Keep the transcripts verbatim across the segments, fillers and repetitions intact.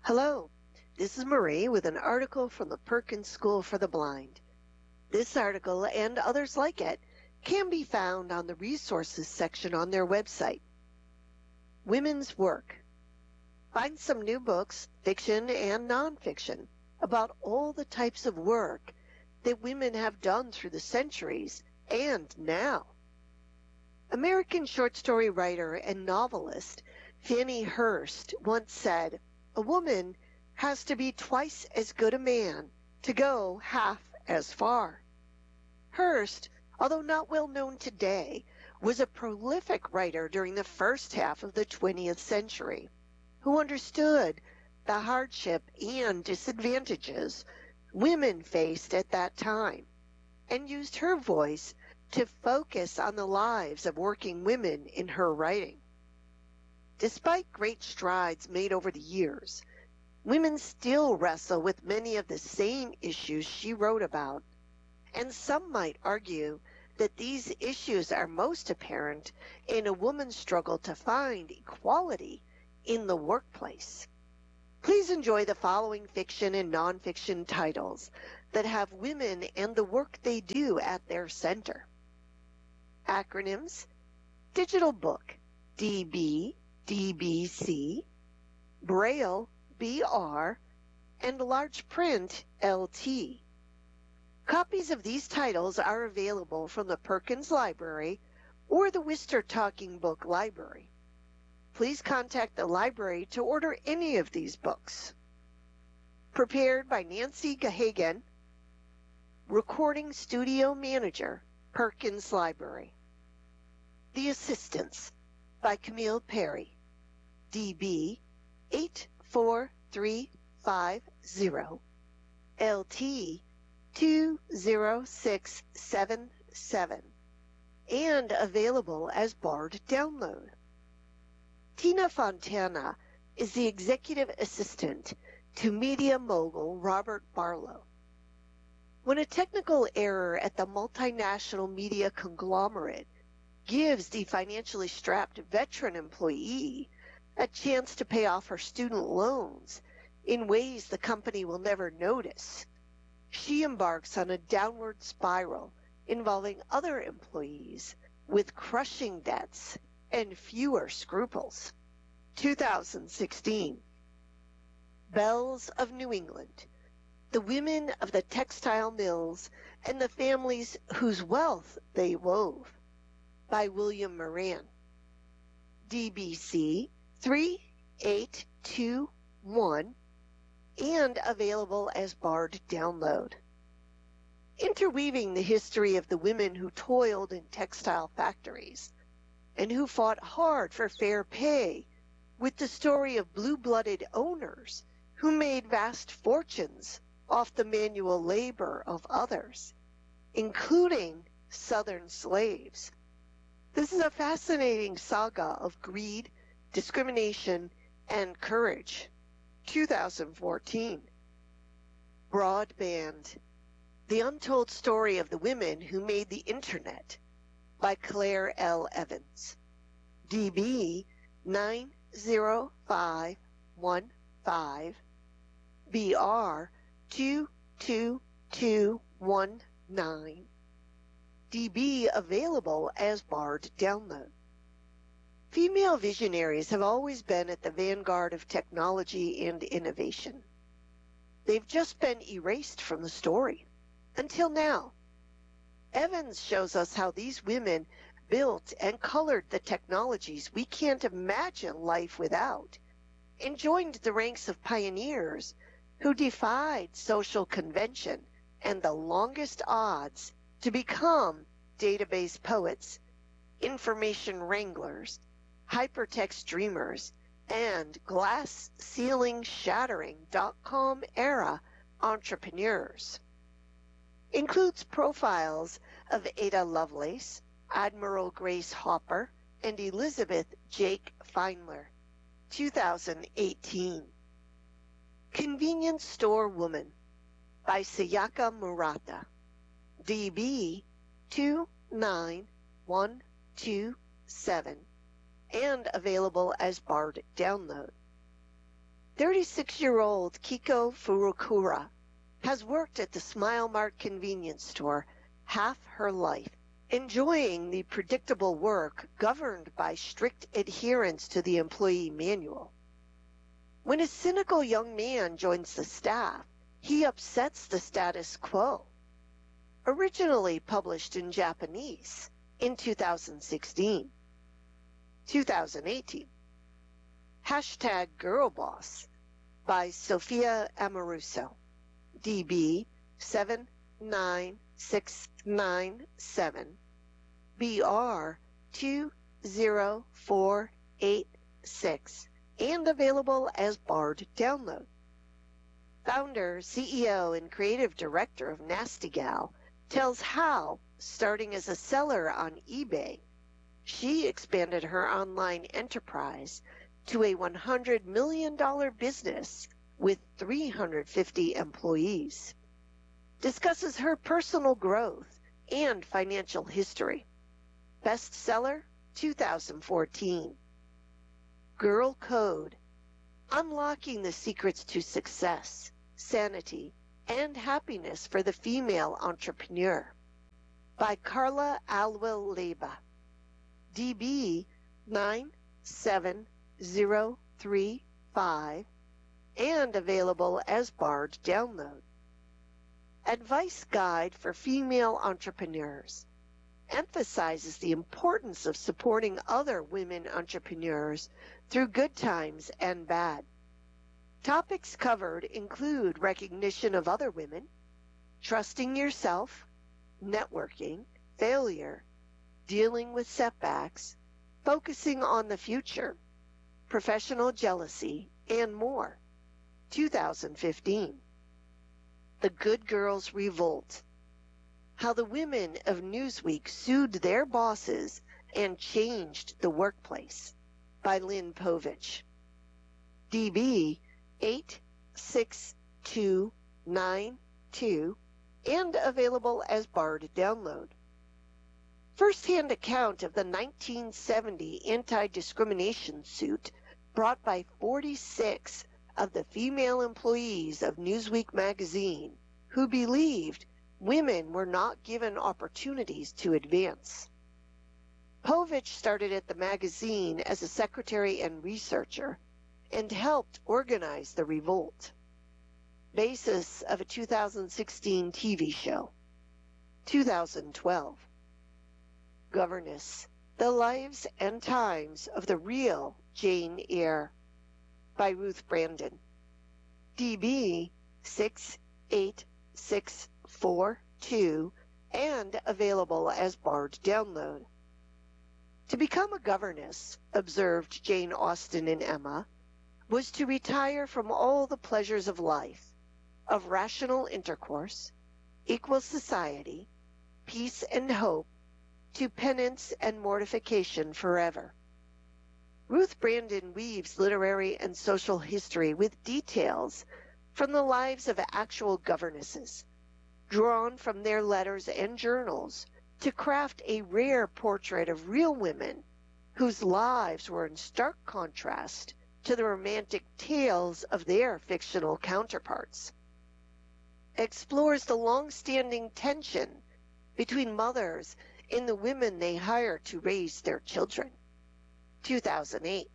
Hello, this is Marie with an article from the Perkins School for the Blind. This article and others like it can be found on the resources section on their website. Women's Work. Find some new books, fiction and nonfiction, about all the types of work that women have done through the centuries and now. American short story writer and novelist Fannie Hurst once said, "A woman has to be twice as good a man to go half as far." Hurst, although not well known today, was a prolific writer during the first half of the twentieth century, who understood the hardship and disadvantages women faced at that time, and used her voice to focus on the lives of working women in her writing. Despite great strides made over the years, women still wrestle with many of the same issues she wrote about, and some might argue that these issues are most apparent in a woman's struggle to find equality in the workplace. Please enjoy the following fiction and nonfiction titles that have women and the work they do at their center. Acronyms: Digital Book, D B, D B C, Braille, B R, and Large Print, L T. Copies of these titles are available from the Perkins Library or the Worcester Talking Book Library. Please contact the library to order any of these books. Prepared by Nancy Gahagan, Recording Studio Manager, Perkins Library. The Assistants by Camille Perry, D B eight four three five zero, L T two zero six seven seven, and available as Bard download. Tina Fontana is the executive assistant to media mogul Robert Barlow. When a technical error at the multinational media conglomerate gives the financially strapped veteran employee a chance to pay off her student loans in ways the company will never notice, she embarks on a downward spiral involving other employees with crushing debts and fewer scruples. two thousand sixteen. Belles of New England, the women of the textile mills and the families whose wealth they wove, by William Moran. D B C three eight two one, and available as Bard download. Interweaving the history of the women who toiled in textile factories and who fought hard for fair pay with the story of blue-blooded owners who made vast fortunes off the manual labor of others, including Southern slaves. This is a fascinating saga of greed, discrimination, and courage. two thousand fourteen. Broadband, the untold story of the women who made the internet, by Claire L. Evans. D B nine zero five one five, B R two two two one nine, D B available as Bard download. Female visionaries have always been at the vanguard of technology and innovation. They've just been erased from the story, until now. Evans shows us how these women built and colored the technologies we can't imagine life without, and joined the ranks of pioneers who defied social convention and the longest odds to become database poets, information wranglers, hypertext dreamers, and glass ceiling shattering dot-com era entrepreneurs. Includes profiles of Ada Lovelace, Admiral Grace Hopper, and Elizabeth Jake Feinler. two thousand eighteen. Convenience Store Woman, by Sayaka Murata. D B two nine one two seven, and available as Bard download. thirty-six-year-old Kiko Furukura has worked at the Smile Mart convenience store half her life, enjoying the predictable work governed by strict adherence to the employee manual. When a cynical young man joins the staff, he upsets the status quo. Originally published in Japanese in two thousand sixteen. two thousand eighteen. Hashtag Girlboss by Sophia Amoruso. D B seven nine six nine seven. B R two zero four eight six. And available as barred download. Founder, C E O, and creative director of Nasty Gal tells how, starting as a seller on eBay, she expanded her online enterprise to a one hundred million dollars business with three hundred fifty employees. Discusses her personal growth and financial history. Bestseller two thousand fourteen. Girl Code: Unlocking the Secrets to Success, Sanity, and Happiness for the Female Entrepreneur by Carla Alwill Leba. D B nine seven zero three five and available as barred download. Advice Guide for Female Entrepreneurs emphasizes the importance of supporting other women entrepreneurs through good times and bad. Topics covered include recognition of other women, trusting yourself, networking, failure, dealing with setbacks, focusing on the future, professional jealousy, and more. two thousand fifteen. The Good Girls Revolt: How the Women of Newsweek Sued Their Bosses and Changed the Workplace by Lynn Povich. D B eight six two nine two and available as barred download. First-hand account of the nineteen seventy anti-discrimination suit brought by forty-six of the female employees of Newsweek magazine who believed women were not given opportunities to advance. Povich started at the magazine as a secretary and researcher and helped organize the revolt. Basis of a two thousand sixteen T V show. two thousand twelve. Governess: The Lives and Times of the Real Jane Eyre by Ruth Brandon. D B six eight six four two and available as barred download. To become a governess, observed Jane Austen in Emma, was to retire from all the pleasures of life, of rational intercourse, equal society, peace and hope, to penance and mortification forever. Ruth Brandon weaves literary and social history with details from the lives of actual governesses, drawn from their letters and journals to craft a rare portrait of real women whose lives were in stark contrast to the romantic tales of their fictional counterparts. Explores the long-standing tension between mothers and the women they hire to raise their children. two thousand eight.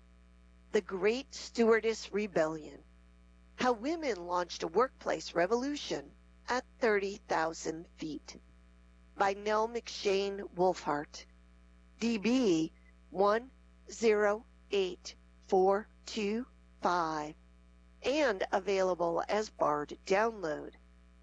The Great Stewardess Rebellion: How Women Launched a Workplace Revolution at thirty thousand feet by Nell McShane Wolfhart. D B one zero eight four two five and available as barred download.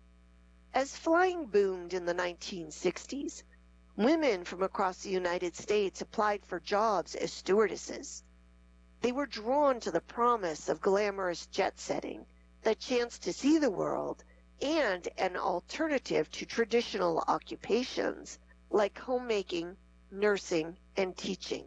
As flying boomed in the nineteen sixties, women from across the United States applied for jobs as stewardesses. They were drawn to the promise of glamorous jet setting, the chance to see the world, and an alternative to traditional occupations like homemaking, nursing, and teaching.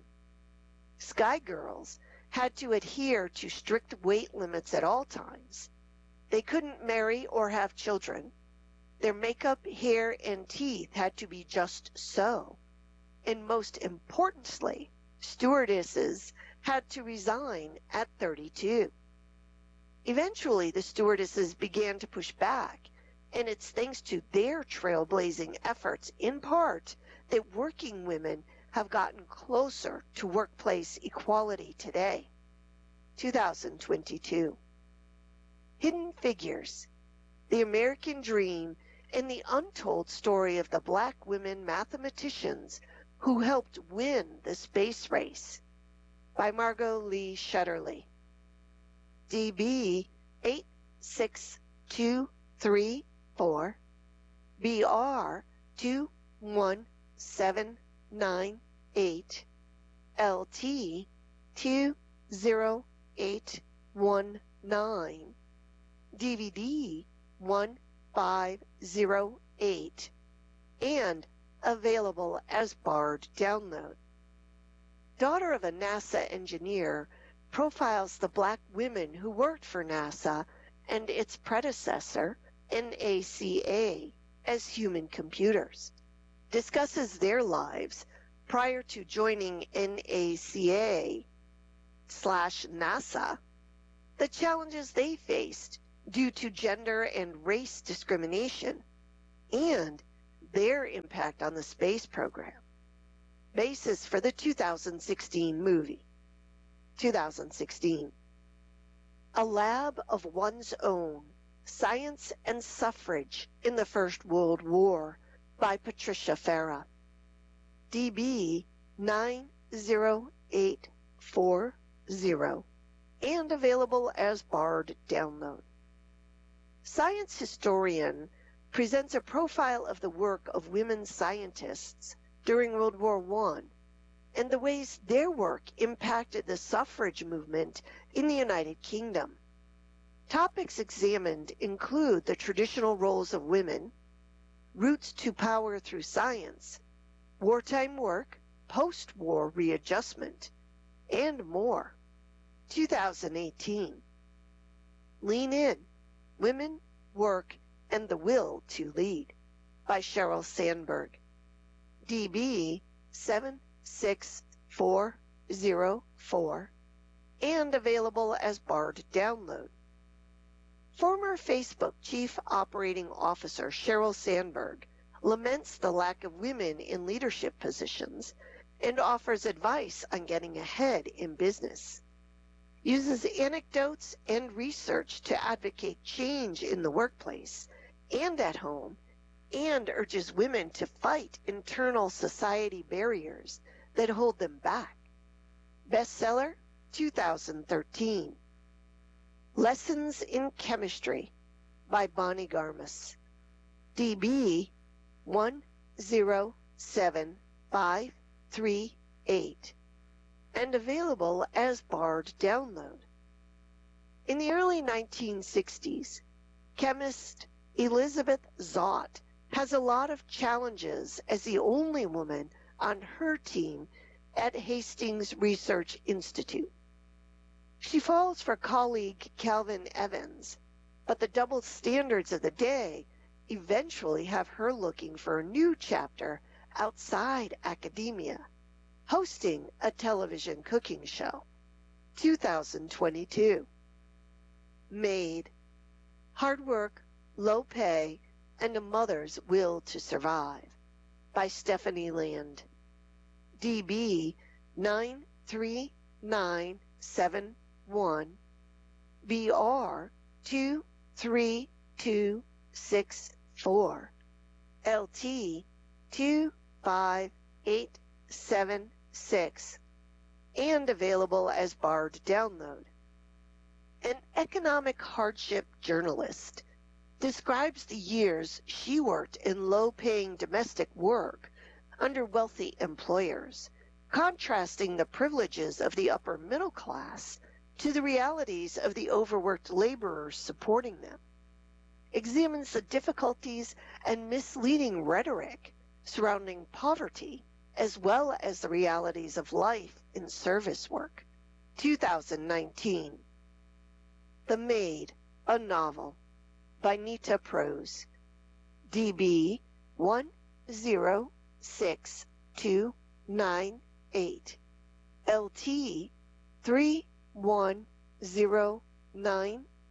Sky Girls had to adhere to strict weight limits at all times. They couldn't marry or have children. Their makeup, hair, and teeth had to be just so. And most importantly, stewardesses had to resign at thirty-two. Eventually, the stewardesses began to push back, and it's thanks to their trailblazing efforts, in part, that working women have gotten closer to workplace equality today. two thousand twenty-two. Hidden Figures: The American Dream and the Untold Story of the Black Women Mathematicians Who Helped Win the Space Race, by Margot Lee Shetterly. D B eight six two three four, B R two one seven nine eight, L T two zero eight one nine, D V D one five zero eight, and available as barred download. Daughter of a NASA engineer profiles the black women who worked for NASA and its predecessor, N A C A, as human computers, discusses their lives prior to joining N A C A slash NASA, the challenges they faced due to gender and race discrimination, and their impact on the space program. Basis for the two thousand sixteen movie. two thousand sixteen. A Lab of One's Own: Science and Suffrage in the First World War, by Patricia Farah. D B nine zero eight four zero, and available as barred download. Science Historian presents a profile of the work of women scientists during World War One and the ways their work impacted the suffrage movement in the United Kingdom. Topics examined include the traditional roles of women, routes to power through science, wartime work, post-war readjustment, and more. two thousand eighteen. Lean In: Women, Work, and the Will to Lead, by Sheryl Sandberg. D B seven six four zero four, and available as barred download. Former Facebook Chief Operating Officer Sheryl Sandberg laments the lack of women in leadership positions and offers advice on getting ahead in business. Uses anecdotes and research to advocate change in the workplace and at home, and urges women to fight internal society barriers that hold them back. Bestseller, two thousand thirteen. Lessons in Chemistry, by Bonnie Garmus. D B one zero seven five three eight, and available as barred download. In the early nineteen sixties, chemist Elizabeth Zott has a lot of challenges as the only woman on her team at Hastings Research Institute. She falls for colleague Calvin Evans, but the double standards of the day eventually have her looking for a new chapter outside academia, hosting a television cooking show. two thousand twenty-two. Maid: Hard Work, Low Pay, and a Mother's Will to Survive, by Stephanie Land. D B nine three nine seven one, B R two three two six four, L T two five eight seven six, and available as barred download. An economic hardship journalist describes the years she worked in low-paying domestic work under wealthy employers, contrasting the privileges of the upper middle class to the realities of the overworked laborers supporting them. Examines the difficulties and misleading rhetoric surrounding poverty, as well as the realities of life in service work. two thousand nineteen. The Maid, a Novel, by Nita Prose. D B one zero six two nine eight, L T three one zero nine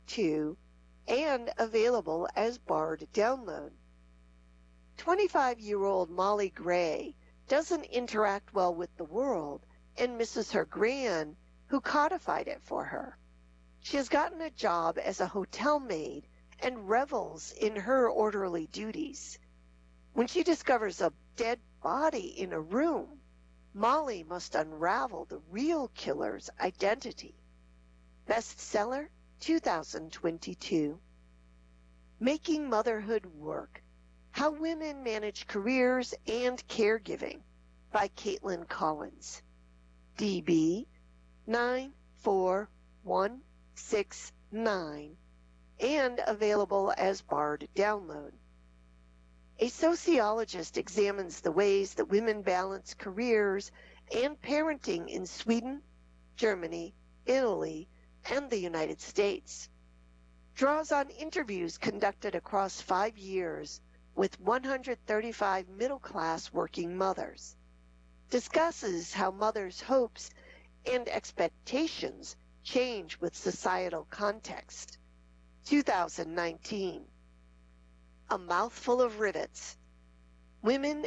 twenty-two and available as Bard download. twenty-five-year-old Molly Gray doesn't interact well with the world and misses her gran, who codified it for her. She has gotten a job as a hotel maid and revels in her orderly duties. When she discovers a dead body in a room, Molly must unravel the real killer's identity. Bestseller, two thousand twenty-two. Making Motherhood Work: How Women Manage Careers and Caregiving by Caitlin Collins. D B nine four one six nine and available as Bard download. A sociologist examines the ways that women balance careers and parenting in Sweden, Germany, Italy, and the United States. Draws on interviews conducted across five years with one hundred thirty-five middle-class working mothers. Discusses how mothers' hopes and expectations change with societal context. two thousand nineteen. A Mouthful of Rivets: Women